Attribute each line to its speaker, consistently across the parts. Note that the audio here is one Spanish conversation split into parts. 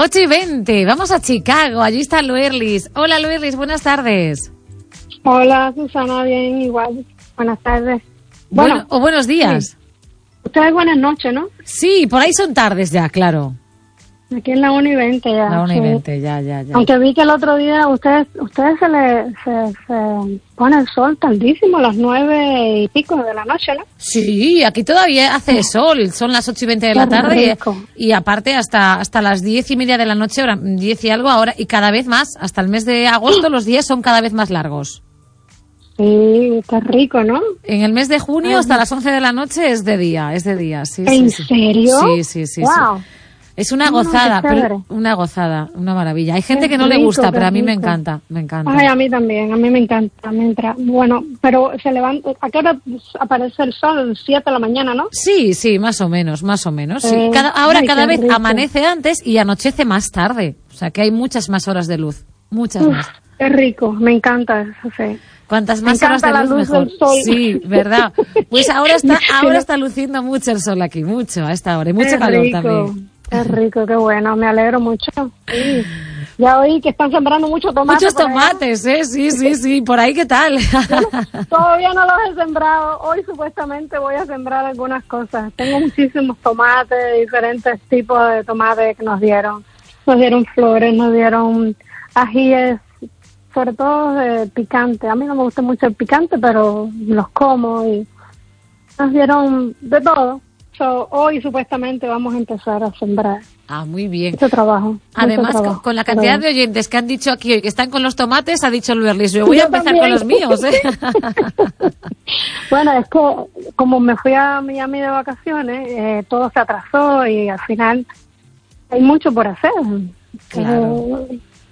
Speaker 1: 8:20, vamos a Chicago, allí está Luerlis. Hola Luerlis, buenas tardes.
Speaker 2: Hola Susana, bien, igual. Buenas tardes.
Speaker 1: Bueno, o buenos días.
Speaker 2: Sí. Ustedes buenas noches, ¿no?
Speaker 1: Sí, por ahí son tardes ya, claro.
Speaker 2: Aquí en la 1:20 ya.
Speaker 1: La 1:20,
Speaker 2: sí.
Speaker 1: ya.
Speaker 2: Aunque vi que el otro día ustedes se pone el sol tardísimo, a las 9 y pico de la noche, ¿no?
Speaker 1: Sí, aquí todavía hace sol, son las 8:20 de la tarde y aparte hasta las 10:30 de la noche, ahora 10 y algo ahora, y cada vez más, hasta el mes de agosto los días son cada vez más largos.
Speaker 2: Sí, está rico, ¿no?
Speaker 1: En el mes de junio hasta las 11 de la noche es de día, sí.
Speaker 2: ¿En serio?
Speaker 1: Sí.
Speaker 2: Wow.
Speaker 1: Sí. Es una gozada, pero una gozada, una maravilla. Hay gente que no le gusta, pero a mí me encanta.
Speaker 2: Ay, a mí también, a mí me encanta. Bueno, pero se levanta, ¿a qué hora aparece el sol? 7 de la mañana, ¿no?
Speaker 1: Sí, más o menos. Sí. Cada vez
Speaker 2: rico.
Speaker 1: amanece antes y anochece más tarde. O sea que hay muchas más horas de luz, muchas más.
Speaker 2: Qué rico, me encanta eso, sí.
Speaker 1: Cuantas más horas de luz, mejor. Sí, verdad. Pues ahora está luciendo mucho el sol aquí, mucho a esta hora, y mucho calor también.
Speaker 2: Qué rico, qué bueno, me alegro mucho. Sí. Ya oí que están sembrando muchos tomates.
Speaker 1: Muchos tomates, sí. ¿Por ahí qué tal?
Speaker 2: Todavía no los he sembrado. Hoy supuestamente voy a sembrar algunas cosas. Tengo muchísimos tomates, diferentes tipos de tomates que nos dieron. Nos dieron flores, nos dieron ajíes, sobre todo picante. A mí no me gusta mucho el picante, pero los como y nos dieron de todo. Hoy supuestamente vamos a empezar a sembrar.
Speaker 1: Ah, muy bien.
Speaker 2: Mucho trabajo.
Speaker 1: Además, con la cantidad de oyentes que han dicho aquí hoy que están con los tomates, ha dicho Luerlis, yo voy a empezar con los míos, ¿eh?
Speaker 2: Bueno, es que como me fui a Miami de vacaciones, todo se atrasó y al final hay mucho por hacer.
Speaker 1: Claro.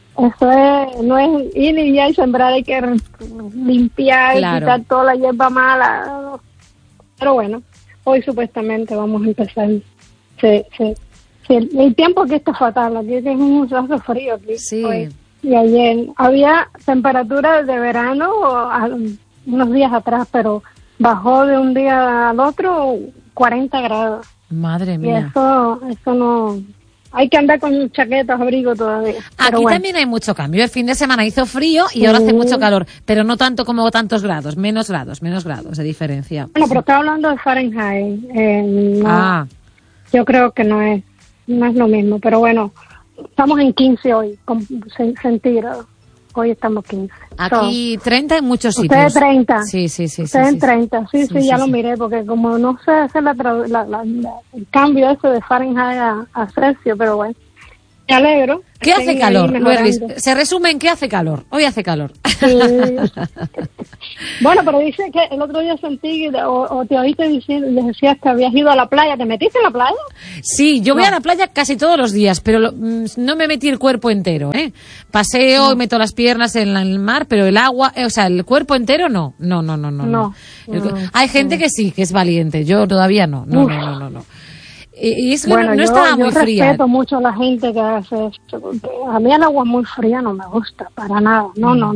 Speaker 2: No es ir y ya y sembrar, hay que limpiar,
Speaker 1: claro.
Speaker 2: Quitar toda la hierba mala. Pero bueno. Hoy supuestamente vamos a empezar. Sí. El tiempo aquí está fatal, aquí es hace frío aquí.
Speaker 1: Sí.
Speaker 2: Hoy. Y ayer había temperaturas de verano unos días atrás, pero bajó de un día al otro 40 grados.
Speaker 1: Madre mía.
Speaker 2: Y eso no... Hay que andar con chaquetas, abrigo todavía.
Speaker 1: Aquí también hay mucho cambio. El fin de semana hizo frío y ahora hace mucho calor, pero no tanto como tantos grados, menos grados de diferencia.
Speaker 2: Bueno, pero estoy hablando de Fahrenheit. No, yo creo que no es lo mismo, pero bueno, estamos en 15 hoy, con centígrados. Hoy estamos 15.
Speaker 1: Aquí 30 en muchos sitios.
Speaker 2: Ustedes 30.
Speaker 1: Sí.
Speaker 2: Ustedes 30, sí, ya lo miré, porque como no sé hacer el cambio ese de Fahrenheit a Celsius, pero bueno, me alegro.
Speaker 1: ¿Qué hace calor, Luerlis? Se resume en qué hace calor. Hoy hace calor.
Speaker 2: Sí. Bueno, pero dice que el otro día sentí, o te oíste decías que habías ido a la playa. ¿Te metiste en la playa?
Speaker 1: Sí, yo voy a la playa casi todos los días, pero no me metí el cuerpo entero, ¿eh? Paseo y meto las piernas en el mar, pero el agua, el cuerpo entero no. No. Hay gente que sí, que es valiente. Yo todavía no. Y es
Speaker 2: bueno,
Speaker 1: no estaba muy fría.
Speaker 2: Yo respeto mucho a la gente que hace esto, porque a mí el agua muy fría no me gusta, para nada, no.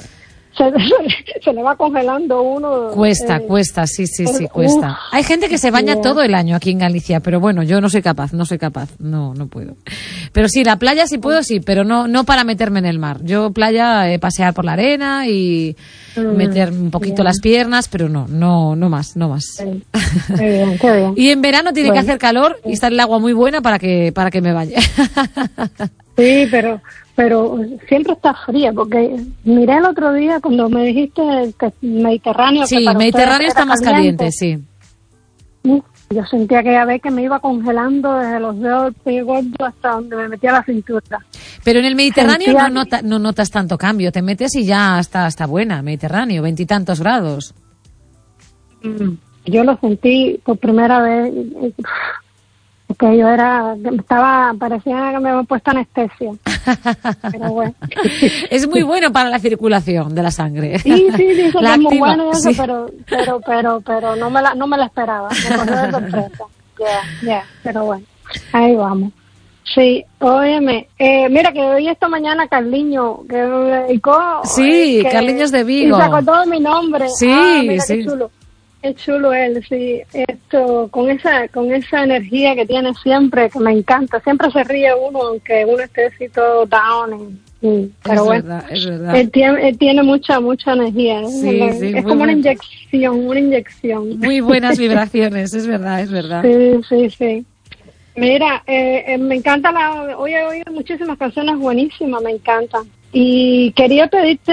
Speaker 2: Se le va congelando uno.
Speaker 1: Cuesta, sí, cuesta. Hay gente que se baña todo el año aquí en Galicia, pero bueno, yo no soy capaz, no puedo. Pero sí, la playa sí puedo, sí, pero no para meterme en el mar. Yo playa, pasear por la arena y meter un poquito las piernas, pero no más.
Speaker 2: Qué bien.
Speaker 1: Y en verano tiene que hacer calor y está el agua muy buena para que me bañe.
Speaker 2: Sí, pero siempre está fría, porque miré el otro día cuando me dijiste que Mediterráneo...
Speaker 1: Sí, que Mediterráneo está más caliente, sí.
Speaker 2: Yo sentía aquella vez que me iba congelando desde los dedos del pie gordo hasta donde me metía la cintura.
Speaker 1: Pero en el Mediterráneo no notas tanto cambio, te metes y ya está buena, Mediterráneo, 20 y tantos grados.
Speaker 2: Yo lo sentí por primera vez... que yo parecía que me habían puesto anestesia. Pero bueno.
Speaker 1: Es muy bueno para la circulación de la sangre.
Speaker 2: Sí, dice que es muy bueno y eso,
Speaker 1: sí.
Speaker 2: pero no me la esperaba. Me cogió de sorpresa. Ya, pero bueno, ahí vamos. Sí, óyeme, mira que oí esta mañana Carliño, que me dedicó...
Speaker 1: Sí, Carliños de Vigo.
Speaker 2: Y se acordó de mi nombre.
Speaker 1: Sí,
Speaker 2: mira
Speaker 1: sí.
Speaker 2: Qué chulo. Es chulo él, sí. Esto, con esa energía que tiene siempre, que me encanta. Siempre se ríe uno, aunque uno esté así todo down. Pero bueno,
Speaker 1: es verdad.
Speaker 2: Él tiene mucha energía.
Speaker 1: Sí,
Speaker 2: es como una inyección.
Speaker 1: Muy buenas vibraciones, es verdad.
Speaker 2: Sí. Mira, me encanta hoy he oído muchísimas canciones buenísimas, me encantan. Y quería pedirte,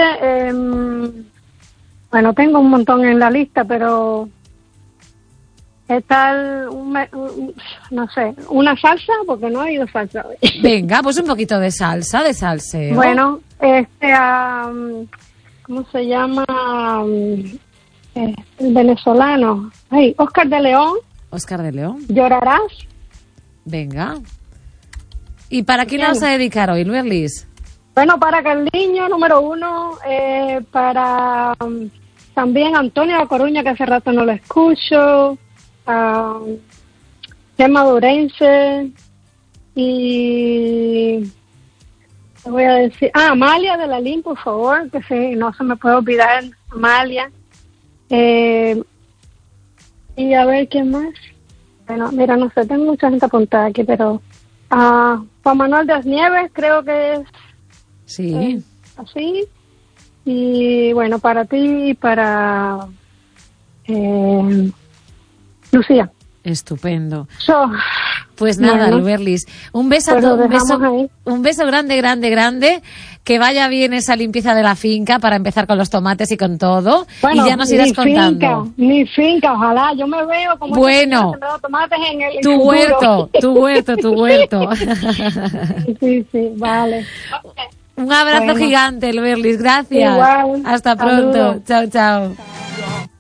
Speaker 2: bueno, tengo un montón en la lista, pero está no sé, una salsa, porque no he oído salsa hoy.
Speaker 1: Venga, pues un poquito de salsa, de salseo.
Speaker 2: Bueno, ¿cómo se llama? El venezolano. Ay, Oscar de León.
Speaker 1: Oscar de León.
Speaker 2: Llorarás.
Speaker 1: Venga. ¿Y para quién la vas a dedicar hoy, Luerlis?
Speaker 2: Bueno, para Carliño, número 1, para también Antonio de Coruña, que hace rato no lo escucho, Gemma Durense, y te voy a decir, Amalia de la Lin, por favor, que sí, no se me puede olvidar, Amalia, y a ver, ¿quién más? Bueno, mira, no sé, tengo mucha gente apuntada aquí, pero Juan Manuel de las Nieves, creo que es
Speaker 1: sí.
Speaker 2: Así. Y bueno, para ti y para Lucía.
Speaker 1: Estupendo.
Speaker 2: Pues
Speaker 1: nada, Luerlis, un beso a todos, un beso grande, que vaya bien esa limpieza de la finca para empezar con los tomates y con todo,
Speaker 2: bueno,
Speaker 1: y ya nos irás contando.
Speaker 2: Mi finca, ojalá, yo me veo como
Speaker 1: bueno,
Speaker 2: tomates en el
Speaker 1: tu huerto.
Speaker 2: Sí, vale. Okay.
Speaker 1: Un abrazo gigante, Luerlis, gracias.
Speaker 2: Igual.
Speaker 1: Hasta pronto.
Speaker 2: Saludos.
Speaker 1: Chao.